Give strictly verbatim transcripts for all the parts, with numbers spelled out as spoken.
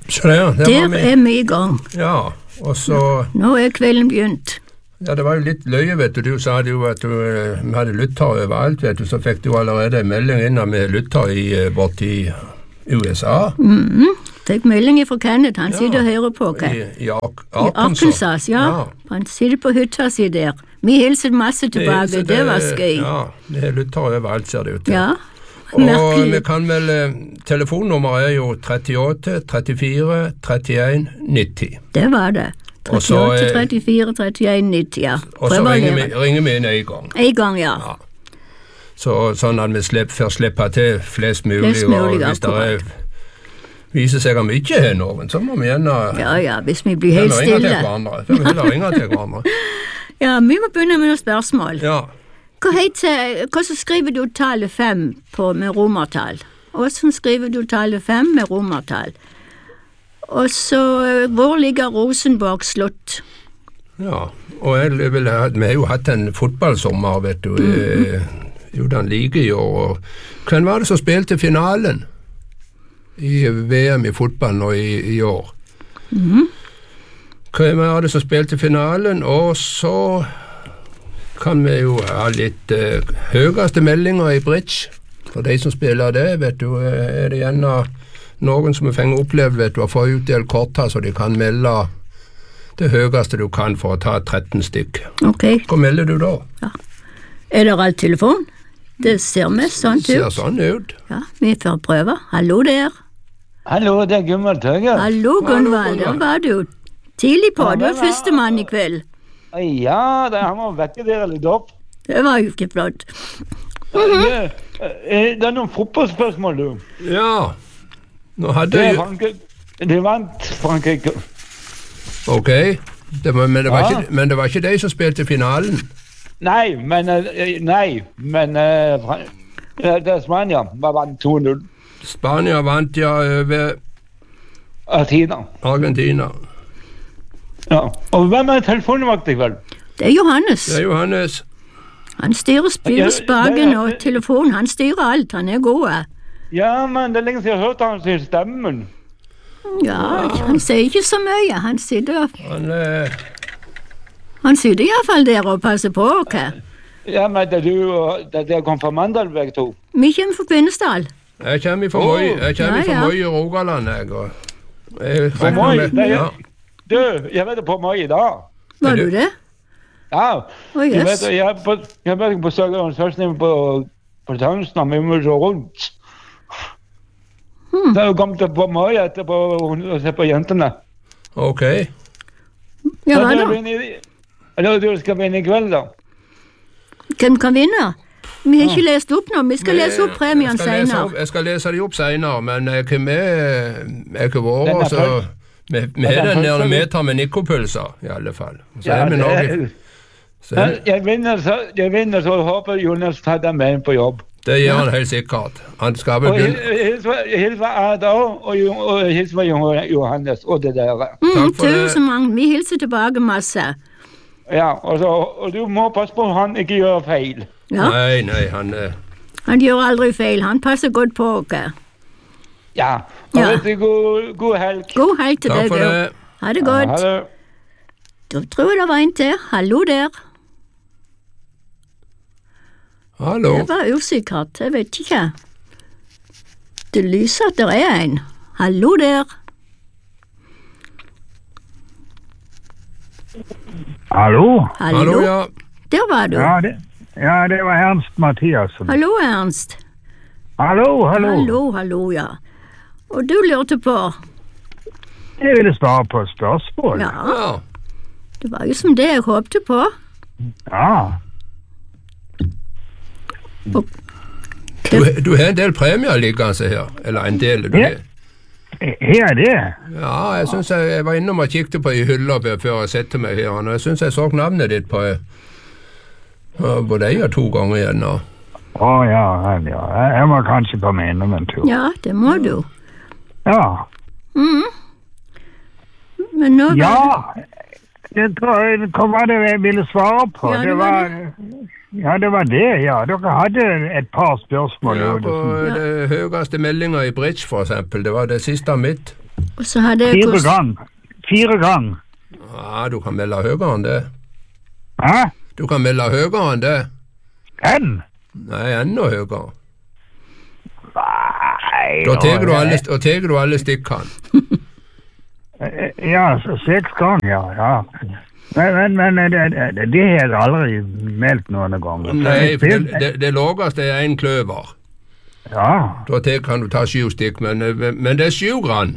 Så det, det Der vi, er vi i gang. Ja, og så... Nå er kvelden begynt. Ja, det var jo litt løye, vet du. Du sa jo at du, vi hadde lytter overalt, vet du. Så fikk du allerede en melding inn at vi lytter i, bort i U S A. Mhm. Fikk melding fra Kenneth, han Ja, sitter og hører på hva? I, i Ar I Arkansas, ja. Ja. Han sitter på hytta si der. Vi hilser masse tilbake, Så det, var skøy. Ja, det er lytter overalt, ser det ut til. Ja, Og merkelig. vi kan vel, eh, telefonnummeret er jo trettiåtte, trettifire, trettien, nitti. Det var det. Og så, trettiåtte, eh, trettifire, trettien, nitti, ja. Og så Prøv å ringer vi, lære. ringer vi inn en gang. En gang, ja. Ja. Så, sånn at vi slipper, får slippe til flest mulig, Flest mulig, og hvis det akkurat. er, viser seg at vi ikke har noen, så må vi gjerne Ja, ja, hvis vi blir vi helt ringer til stille. hverandre. Så vi heller ringer til hverandre. Ja, vi må begynne med noen spørsmål. Ja, Hva heter, hvordan skriver du tallet fem på, med romertall? Hvordan skriver du tallet fem med romertall? Og så, hvor ligger Rosenborg slott? ja. Og jeg vil ha, vi har jo hatt en fotballsommer, vet du, mm. jo den like i år. Og hvem var det som spilte finalen i V M i fotball nå i, i år? Mhm. Hvem var det som spilte finalen? Og så kan vi jo ha litt uh, høyeste meldinger i bridge. For de som spiller det, vet du, er det gjerne noen som har fengt opplevd, vet du, å få utdelt korta så de kan melde det høyeste du kan for å ta tretten stykk. Ok, Hva melder du da? er det alt telefon? Det ser mest sånn Ser ut. sånn ut. Ja, vi får prøve. Hallo der. Hallo, det er Gunvald Tøger. Hallo, Gunvald. Der Gunvald. var du tidlig på. Ja, Du det er var- førstemann i kveld. Ja, det han må vekke dere litt opp. Det var jo ikke flott. det, eh, det er noen fotballspørsmål, du. Ja. Nå hadde Det, er jeg Frankrike, det vant Frankrike. Ok. Det var, men, det var Ja. ikke, men det var ikke de som spilte finalen. Nei, men eh, Nei, men eh, Fran- eh, det er Spania. Bare vant to null. Spania vant ja over Argentina. Argentina. Ja. Og hvem er telefonvakt i kveld? Det er Johannes. Det er Johannes. Han styrer Ja, styrespaken det er- og telefonen. Han styrer alt. Han er god. Ja, men det er lenge siden jeg har hørt han sin stemmen. Ja, han sier ikke så mye. Han sitter, Han, eh, han sitter iallfall der og passer på oss. Ja, men det er du og det er kom fra Mandal, begge to. Vi kommer fra Kvinesdal. jeg kommer fra Åh. Moi, jeg kommer Ja, fra ja. Moi i Rogaland, jeg. Og jeg Fra Moi? regner med- Det er- ja. Du, jeg vet det på meg i dag. Var Er du du- det? Ja. Å, Jeg jøss. vet, jeg er på, jeg vet på Søgeren Sørsning på, på Tønsna, vi må så rundt. Hmm. Så er jo kommet på meg etterpå og se på jentene. Ok. Ja, Så hva du da? vinner i- Eller du skal vinne i kveld, da? Hvem kan vinne? Vi har ikke lest opp nå. Vi skal lese opp premien Jeg skal lese senere. opp- Jeg skal lese de opp senere, men jeg er med, jeg er ikke Den vår, er så full. vi, vi Ja, har den den er der full. meter med nikopulser, i alle fall. Så Ja, er vi det nok er- så er, Men Jeg vinner, så, jeg vinner, så jeg håper Jonas tar dem med inn på jobb. Det gjør han helt sikkert. Han skal vel Og begynne. hils fra- hils fra Ada og, Jo- og hils fra Jo- Johannes og det der. Mm, Takk for det. tusen mange. Vi hilser tilbake masse. Ja, og, så, og du må passe på at han ikke gjør feil. Ja, Nei, nei, han eh, han gjør aldri feil. Han passer godt på oss. Ja. Og Ja. vet du, god, god helg. God helg til Takk deg. for Bjørn. det. Ha det Ja, godt. ha det. Da tror jeg det var en til. Hallo der. Hallo. Det var usikkert. Jeg vet ikke. Det lyser at det er en. Hallo der. Hallo? Hallo. Hallo, ja. Der var du. Ja det, ja, det var Ernst Mathiasen. Hallo, Ernst. Hallo, hallo. Hallo, hallo, ja. Og du lurte på? Jeg ville svare på et spørsmål. Ja, ja. det var jo som det jeg håpte på. Ja. Og Du, du har en del premier liggende her. Eller en del. Du, Ja. har. Her er det. Ja, jeg synes jeg, jeg var innom og kikket på i hylla før jeg sette meg her, og jeg synes jeg så navnet ditt på ja, både en og to ganger igjen nå. Å ja, vel, ja. Jeg, jeg må kanskje komme innom en tur. ja, det må du. Ja. Mhm. Men nå var Ja. Det, tror- hva var det jeg ville svare på? Ja, det det var var, ja, det var det, ja. Dere hadde et par spørsmål. Ja, jo, på det- det høyeste meldinga i bridge, for eksempel. Det var det siste mitt. Og så hadde jeg Fire kost... gang. Fire gang. Ja, du kan melde høyere enn det. Hæ? Du kan melde høyere enn det. En? Nei, enda høyere. Nei... Da tar du ja, alle, da tar du alle stikkene. Ja, så seks gang, ja. ja. Men, men, men det, det, det har jeg aldri meldt noen ganger. Nei, for det, det, det laveste er en kløver. Ja. Da tar- kan du ta syv stikk, men, men det er syv grann.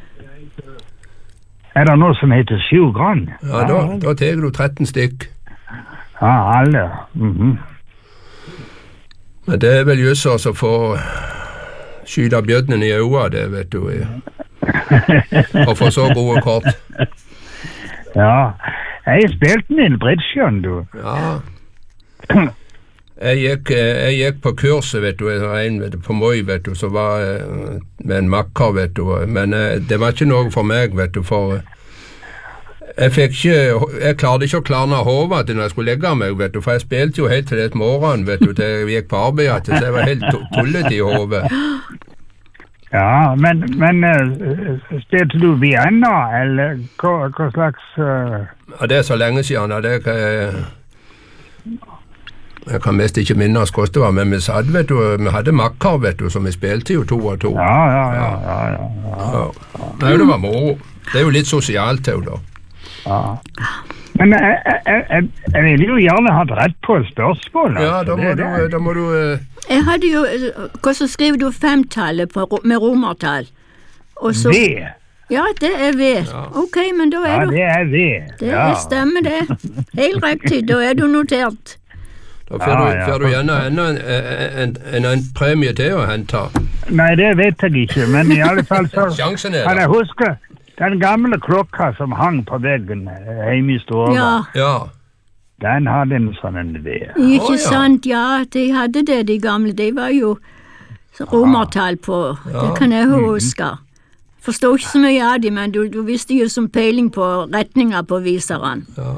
Er det noe som heter syv grann? Ja, da, da tar du tretten stikk. Ja, alle. Mhm. Men det er vel jøsser som får skyte bjødnen i øynene, det vet du. Og få så gode kort. Ja. Jeg spilte min bridge, du. Ja. Jeg gikk, jeg gikk på kurset, vet du, en vet du, på Moi, vet du, som var eh, med en makker, vet du, men eh, det var ikke noe for meg, vet du, for eh, jeg fikk ikke, jeg klarte ikke å klarne hodet til når jeg skulle legge meg, vet du, for jeg spilte jo helt til det morgen, vet du, til jeg gikk på arbeid, så jeg var helt to- tullet i hodet. Ja, men, men uh, spilte du Vienna, eller hva, hva slags... Uh... Ja, det er så lenge siden, at jeg, jeg, jeg kan mest ikke minnes hvordan det var, men vi satt, vet du, vi hadde makker, vet du, så vi spilte jo to og to. Ja, ja, ja, ja, ja, ja. Ja. Nei, det var moro. Det er jo litt sosialt, det da. ja. Men jeg, jeg, jeg, jeg ville jo gjerne hatt rett på et spørsmål. Ja, altså. da må Det- du, det- da må du eh, Jeg hadde jo... Hvordan skriver du femtallet på, ro- med romertall? Og så... V. Ja, det er V. Ok, men da Ja, er du... det er V. Det ja. stemmer det. Helt riktig, da er du notert. Da får Ja, du, ja. får du gjerne enda en, en, en, en premie til å hente. Nei, det vet jeg ikke, men i alle fall så... Sjansen er Kan der. jeg huske den gamle klokka som hang på veggen eh, hjemme i stua? Ja, Ja, Den hadde en sånn en V. ikke Å, ja. sant? Ja, de hadde det, de gamle. De var jo så romertall på. Det kan jeg huske. Forstår ikke så mye av de, men du, du visste jo som peiling på retninger på viseren. ja.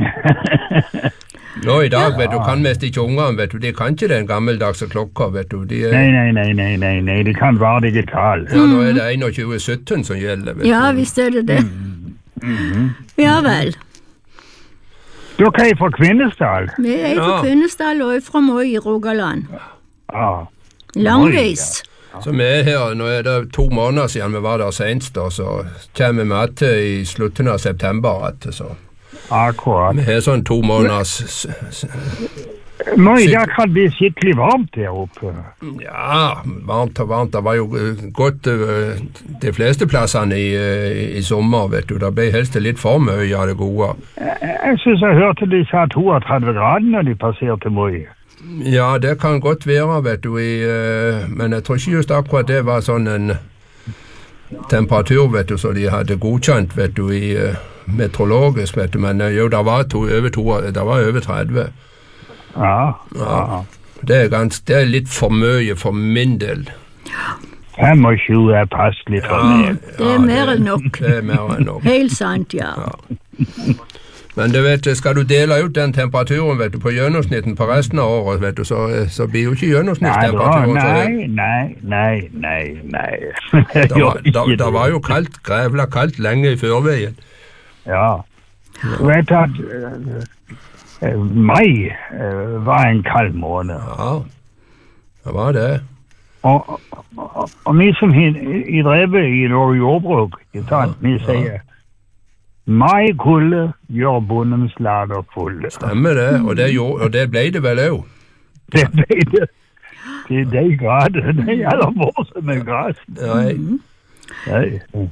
Nå i dag, vet du, kan mest ikke ungene, vet du, de kan ikke den gammeldagse klokka, vet du. De er, Nei, nei, nei, nei, nei, nei, det kan være digital. ja, nå er det tjueen sytten som gjelder, vet Ja, du. visst er det det. Ja vel. Dere er fra Kvinesdal? Vi er fra Ja. Kvinesdal og er fra Moi i Rogaland. Ja. Langveis. Så vi er her, nå er det to måneder siden vi var der senest, da, så kommer vi etter i slutten av september, etter, så. Akkurat. Vi har sånn to måneders, s- s- Moi, der kan det bli skikkelig varmt der oppe. ja, varmt og varmt, det var jo eh, godt eh, de fleste plassene i, eh, i sommer, vet du, det ble helst litt for mye av det gode. Jeg, jeg synes jeg hørte de sa trettito grader når de passerte Moi. Ja, det kan godt være, vet du, i, eh, men jeg tror ikke just akkurat det var sånn en temperatur, vet du, så de hadde godkjent, vet du, i eh, meteorologisk, vet du, men eh, jo, det var, to, over, to, det var over tretti. Ja, ja. Ja. Det er, gans, det er litt for mye for min del. femogtjue er passelig for meg. Det er mer enn nok. Det er mer enn nok. Helt sant, ja. Men du vet, skal du dele ut den temperaturen, vet du, på gjennomsnitten på resten av året, vet du, så, så blir jo ikke Nei, da, gjennomsnittstemperaturen. så det- nei, nei, nei, nei, nei. Det var, det, det var jo kaldt, grævla kaldt lenge i førveien. Ja. Du vet at uh, uh, mai uh, var en kald måned. Ja, det var det. Og, og, og vi som har i drevet i vår jordbruk, ikke sant, vi sier mai kulde gjør bondens lader fulle. Stemmer det, og det, gjorde, og det ble det vel òg. Det ble det til de grader. Det er aller morsomme gras. Nei. Nei.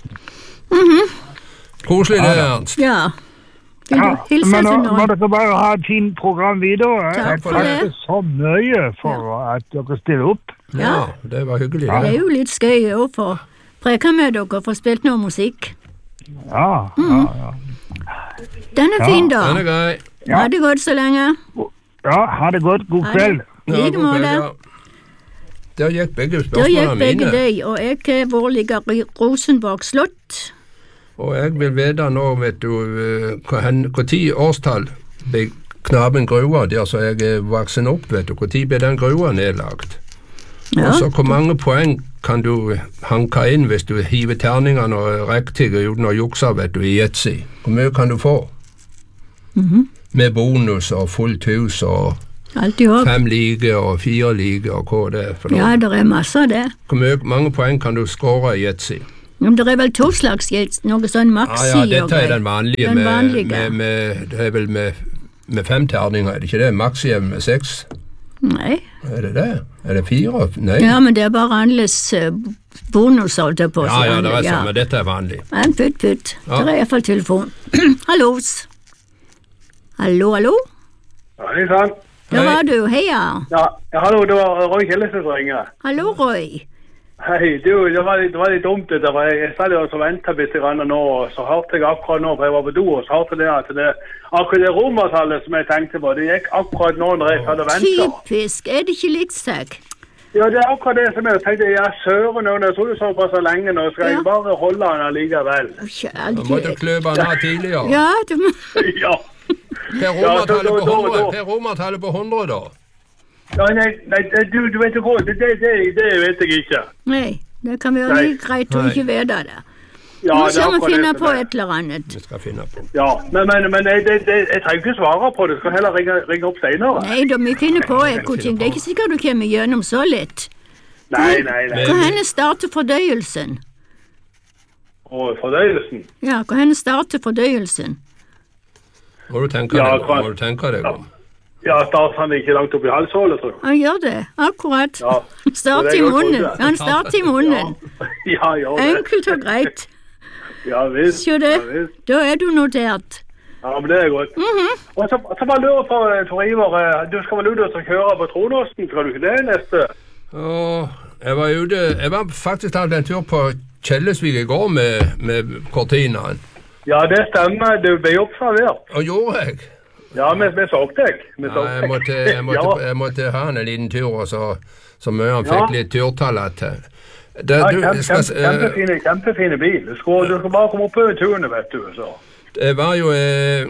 Koselig det, Ernst. Ja. Vil Ja, du hilse men til nå må noen? dere bare ha et fint program videre. Takk Jeg for det. takker så mye for at dere stiller opp. Ja, det var hyggelig. Det er Det. jo litt skøy å få preke med dere for å spille noe musikk. Ja, ja, ja. Den er Ja, fin, da. Den er grei. Ja. Ha det godt så lenge. Ja, ha det godt. God Ha det. kveld. I Ja, like god måte. kveld, ja. Der gikk begge Da gikk spørsmålene begge mine. de, og jeg er vår ligger i Rosenborg slott. Og jeg vil vite nå, vet du, eh, hva hen- hvor tid årstall ble knaben grua der så jeg er voksen opp, vet du. Hvor tid ble den grua nedlagt? Ja. Og så hvor mange poeng kan du hanke inn hvis du hiver terningene og rektiger uten å jukse, vet du, i Yatzy. Hvor mye kan du få? Mhm. Med bonus og fullt hus og Alltid håp. fem lige og fire lige og hva det er for noe. Ja, det er masse av det. Hvor mye, mange poeng kan du skåre i Yatzy? Men det er vel to slags gjeld, noe sånn maxi Ja, ja, og dette er greier. den vanlige, Den med, vanlige. med, med, det er vel med, med fem terninger, er det ikke det? Maxi er med seks? Nei. Er det det? Er det fire? Nei. Ja, men det er bare annerledes uh, bonus, holdt jeg på å si. ja, ja, det er Ja. sånn, men dette er vanlig. Men putt, putt. Ja. Det er iallfall telefon. Hallos. Hallo, hallo? Ja, hei sann. Der Hei. var du. Heia. Ja, ja, hallo, det var Roy Kjellesen som ringer. Hallo, Roy. Hei, du, det var litt, det var litt dumt det der. Jeg jeg satt jo og ventet litt grann nå, og så hørte jeg akkurat nå, for jeg var på do, og så hørte jeg at det, akkurat det romertallet som jeg tenkte på, det gikk akkurat nå når jeg hadde ventet. Typisk. Er det ikke litt sterk? Ja, det er akkurat det som jeg tenkte, ja, søren, nå, jeg tror du så på så lenge nå, skal Ja. jeg bare holde han allikevel. Da må du kløpe den av tidligere. Ja, du må... Ja. Per Ja, så romertallet da- på da- hundre, da- per romertallet på hundre da. Ja, nei, nei, du, du vet jo hva, det, det, det, det vet jeg ikke. Nei, det kan være Nei. litt greit å Nei. ikke vite det. Ja, Nå det er skal vi akkurat det finne som på er. et eller annet. Vi skal finne på. Ja, men, men, men jeg, det, det, jeg trenger ikke svare på det, skal heller ringe, ringe opp senere. Nei da, vi finner på et god ting. Det er ikke sikkert du kommer gjennom så lett. Nei, nei, nei. Hvor henne starter fordøyelsen? Og fordøyelsen. Ja, hvor henne starter fordøyelsen? Må du tenke Ja, deg om. klart. Må du tenke deg om. Ja, starter han ikke langt opp i halshålet, tror jeg. Han gjør det, akkurat. Ja. Start Det i er godt munnen. hodet. Han starter i munnen. Ja, ja, det. Enkelt og greit. Ja, visst. Se det. Ja, visst. Da er du notert. Ja, men det er godt. Og så, så bare lurer på, Tor Ivar, eh, du skal vel ut og kjøre på Tronåsen, skal du ikke det neste? Åh, jeg var ute, jeg var faktisk tatt en tur på Kjellesvig i går med, med Cortinaen. Ja, det stemmer, du ble observert. Og gjorde jeg? Ja, vi, vi så deg. Vi så Ja, jeg, måtte, jeg, måtte, Ja. jeg måtte ha en liten tur, og så, så mye han fikk Ja. litt turtall til. Det, Ja, du, kjempe, skal, kjempe, kjempefine, kjempefine bil. Du skal, du skal bare komme opp over tunet, vet du. Så. det var jo eh,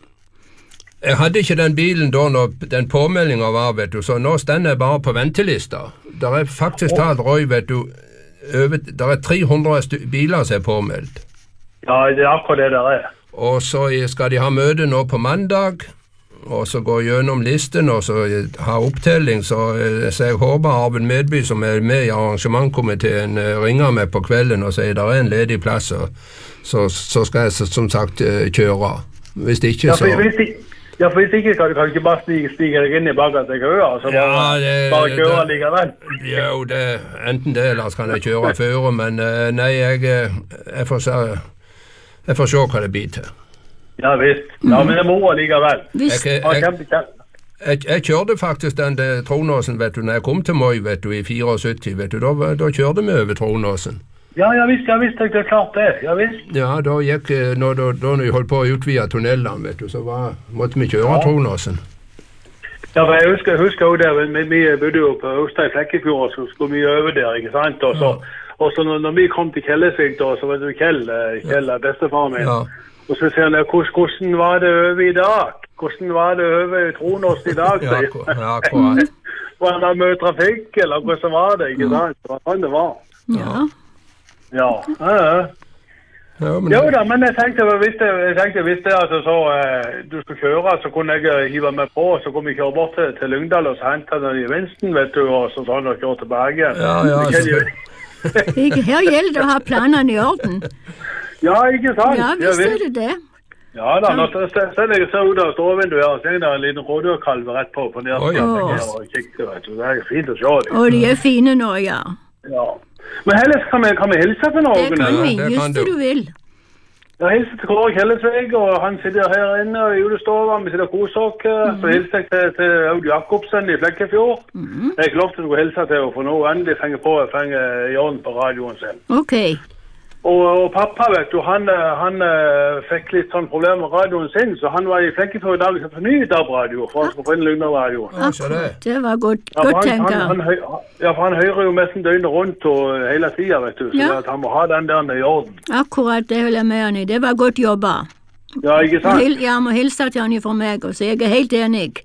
Jeg hadde ikke den bilen da når den påmeldinga var, vet du, så nå stender jeg bare på ventelista. Der er faktisk talt, Roy, vet du, over, der er tre hundre stu- biler som er påmeldt. Ja, det er akkurat det der er. Og så skal de ha møte nå på mandag, og så gå gjennom listen og så ha opptelling. Så, eh, så jeg håper Arvid Medby, som er med i arrangementkomiteen, eh, ringer meg på kvelden og sier det er en ledig plass, og så, så skal jeg så- som sagt eh, kjøre. Hvis ikke, Ja, så for, hvis, ikke- ja, for hvis ikke kan du kan du ikke bare stige, stige deg inn i bakken til køa, og så bare, Ja, det- bare køre det- likevel. Jo, det, enten det eller så kan jeg kjøre føre, men eh, nei, jeg, eh, jeg, får se, jeg får se hva det blir til. Ja, visst. Ja, men det må likevel. Hvis, Jeg, Ja, jeg, kjempe, kjempe. jeg, jeg kjørte faktisk den der Tronåsen, vet du, når jeg kom til Moi, vet du, i syttifire, vet du, da, da kjørte vi over Tronåsen. Ja, ja visst, ja visst, det er klart det. Ja visst. Ja, da gikk, eh, når, da, da når vi holdt på å utvide tunnelene, vet du, så var, måtte vi kjøre Ja. Tronåsen. Ja, for jeg husker, jeg husker jo det, vi, vi bodde jo på Østein Flekkefjord, så skulle vi øve der, ikke sant? Og så, og så når, når vi kom til Kjellesvig, da, så var det jo Kjell, eh, Kjell er bestefaren min. Ja. Og så sier han, hvordan, hvordan var det over i dag? Hvordan var det over i Tronåsen i dag? Ja, sier akkur- ja, akkurat. Var det mye trafikk, eller hvordan var det, ikke sant? Det var sånn det var. ja. Ja, ja, ja. Ja, men, Jo da, men jeg tenkte, hvis det, jeg tenkte, hvis det altså så eh, du skulle kjøre, så kunne jeg eh, hive meg på, så kunne vi kjøre bort til, til Lyngdal og så hente den i vinsten, vet du, og så sånn og kjøre tilbake. Ja, ja, Det kjenner jo- Ikke- Her gjelder det å ha planene i orden. ja, ikke sant? Ja, visst er det det. Ja da, når jeg ser jeg ser ut av ståvinduet her, så er det en liten rådyrkalv rett på, på Oi. nedsiden og kikker, vet du. Det er fint å se dem. Og de er fine nå, ja. Ja. Men ellers kan vi, kan vi hilse til Det noen? kan eller? vi, det kan just det du. du vil. Jeg hilser til Kåre Kjellesvig, og han sitter her inne i julestoven. Vi sitter og koser oss. Så hilser jeg til, til Aud Jakobsen i Flekkefjord. Jeg er lov til å hilse til henne, for nå endelig fenger på å fenge i orden på radioen sin. Ok. Og, og pappa, vet du, han, han uh, fikk litt sånn problemer med radioen sin, så han var i Flekkefjord i dag og fornyet av radio, for han skulle få inn Lugner-radioen. Ja, så det. Akkurat. Det var godt, Ja, for godt han, han, tenkt. han, hø- ja, for han hører jo nesten døgnet rundt og hele tida, vet du, så Ja. at han må ha den der i orden. Akkurat, det holder jeg med han i. Det var godt jobba. Ja, ikke Må sant? hil- Ja, må hilse til han fra meg, og så jeg er helt enig.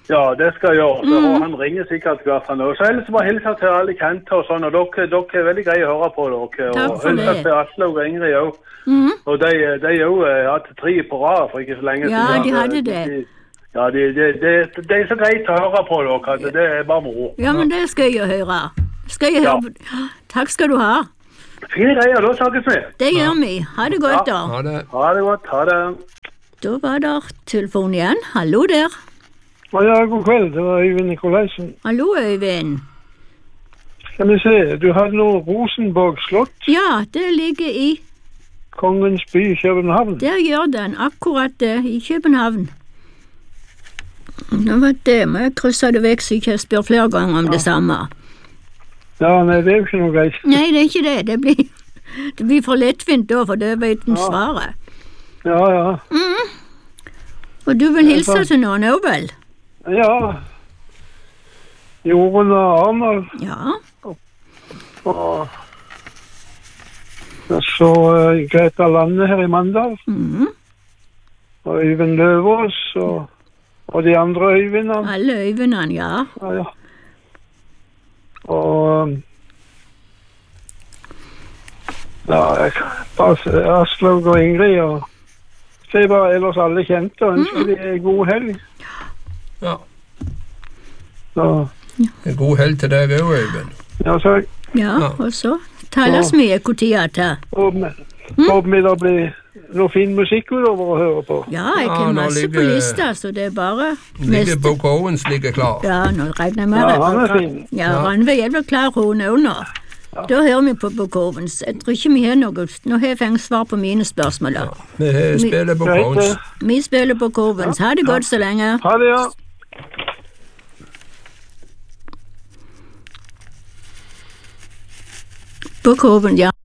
Ja, det skal jeg gjøre. Så mm. han ringer sikkert hvert fall nå. Så ellers bare hilse til alle kjente og sånn, og dere, dere er veldig greie å høre på dere. Takk og for det. Hilse til Atle og Ingrid også. Mm. Og de, de jo hatt tre på rad for ikke så lenge Ja, siden. de hadde det. De, ja, de, de, de, de er så greit å høre på dere, at det er bare moro. Ja, men det skal jeg jo høre. Skal jeg høre? Ja. Takk skal du ha. Fine greier, da snakkes vi. Det gjør vi. Ha det godt, da. Ha det. Ha det godt, ha det. Da var det telefon igjen. Hallo der. Ja, god kveld. Det var Øyvind Nikolaisen. Hallo, Øyvind. Skal vi se, du hadde noe Rosenborg slott, Ja, det ligger i Kongens by, København. Der gjør den akkurat det, i København. Nå var det, må jeg krysse det vekk så jeg ikke spør flere ganger om det samme. Ja, nei, det er jo ikke noe greit. Nei, det er ikke det. Det blir, det blir for lettvint da, for det vet den svaret. Ja, ja. Mm. Og du vil hilse til noen òg, vel? Ja. Jorunn og Arnold. Ja. Og, og så uh, Greta Lande her i Mandal. Mm. Og Øyvind Løvås og, og de andre Øyvindene. Alle Øyvindene, ja. Ja, ja. Og um, ja, jeg, bare Aslaug og Ingrid og så er bare ellers alle kjente og ønsker mm. de god helg. Ja. Så. En god helg til deg òg, Øyvind. Ja, så. Ja, og så tales vi i tida til. Håper mm. vi da blir noe fin musikk utover å høre på. Ja, jeg har Ja, nå masse ligger- på lista, så det er bare Ligger Book Owens ligger klar. Ja, nå regner jeg med Ja, det. han er fin. Ja, Ja. Ranveig er vel klar hun òg nå. Da hører vi på Bokovens. Jeg tror ikke vi har noe. Nå har jeg fått svar på mine spørsmål. da. Vi spiller Book Greit, Owens. det. Vi spiller Bokovens. Ha det godt så lenge. Ha det, ja. Bokoven, ja.